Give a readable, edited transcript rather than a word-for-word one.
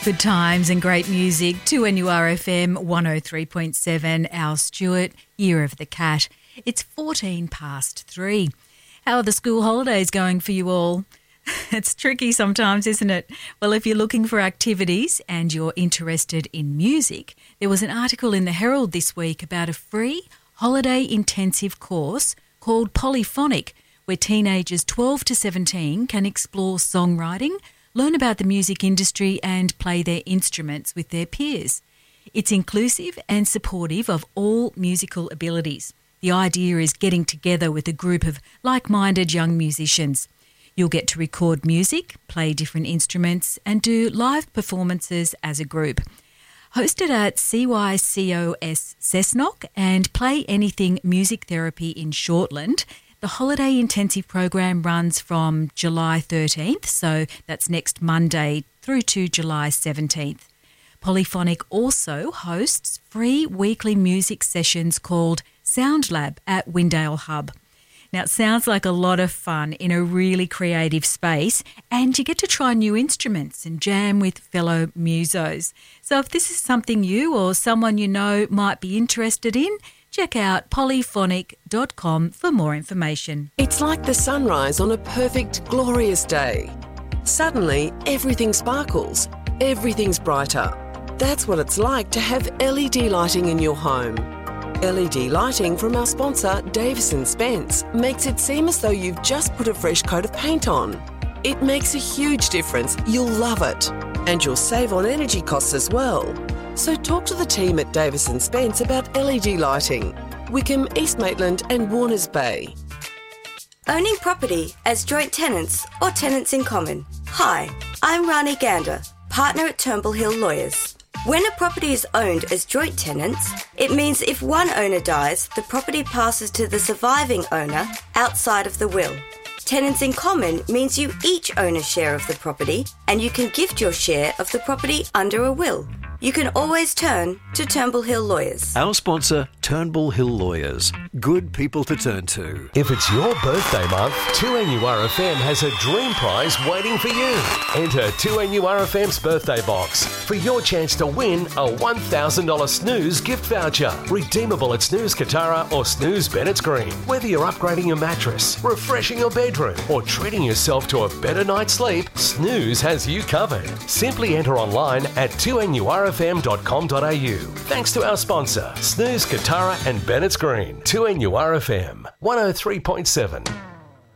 Good times and great music. 2NURFM 103.7. Al Stewart, Year of the Cat. It's 14 past 3. How are the school holidays going for you all? It's tricky sometimes, isn't it? Well, if you're looking for activities and you're interested in music, there was an article in the Herald this week about a free holiday intensive course called Polyphonic, where teenagers 12 to 17 can explore songwriting, learn about the music industry and play their instruments with their peers. It's inclusive and supportive of all musical abilities. The idea is getting together with a group of like-minded young musicians. You'll get to record music, play different instruments and do live performances as a group. Hosted at CYCOS Cessnock and Play Anything Music Therapy in Shortland, the holiday intensive program runs from July 13th, so that's next Monday, through to July 17th. Polyphonic also hosts free weekly music sessions called Sound Lab at Windale Hub. Now, it sounds like a lot of fun in a really creative space, and you get to try new instruments and jam with fellow musos. So if this is something you or someone you know might be interested in, check out polyphonic.com for more information. It's like the sunrise on a perfect, glorious day. Suddenly, everything sparkles. Everything's brighter. That's what it's like to have LED lighting in your home. LED lighting from our sponsor, Davison Spence, makes it seem as though you've just put a fresh coat of paint on. It makes a huge difference. You'll love it. And you'll save on energy costs as well. So talk to the team at Davison Spence about LED lighting. Wickham, East Maitland and Warners Bay. Owning property as joint tenants or tenants in common. Hi, I'm Rani Gander, partner at Turnbull Hill Lawyers. When a property is owned as joint tenants, it means if one owner dies, the property passes to the surviving owner outside of the will. Tenants in common means you each own a share of the property and you can gift your share of the property under a will. You can always turn to Turnbull Hill Lawyers. Our sponsor, Turnbull Hill Lawyers. Good people to turn to. If it's your birthday month, 2NURFM has a dream prize waiting for you. Enter 2NURFM's birthday box for your chance to win a $1,000 Snooze gift voucher. Redeemable at Snooze Katara or Snooze Bennett's Green. Whether you're upgrading your mattress, refreshing your bedroom or treating yourself to a better night's sleep, Snooze has you covered. Simply enter online at 2NURFM.com.au. Thanks to our sponsor, Snooze Katara and Bennett's Green. 2NURFM 103.7.